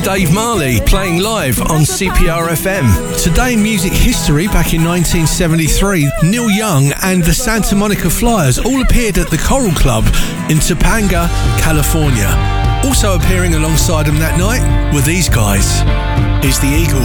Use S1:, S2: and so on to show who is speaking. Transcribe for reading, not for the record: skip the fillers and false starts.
S1: Dave Marley playing live on CPR FM. Today in music history, back in 1973, Neil Young and the Santa Monica Flyers all appeared at the Coral Club in Topanga, California. Also appearing alongside them that night were these guys. It's the Eagles.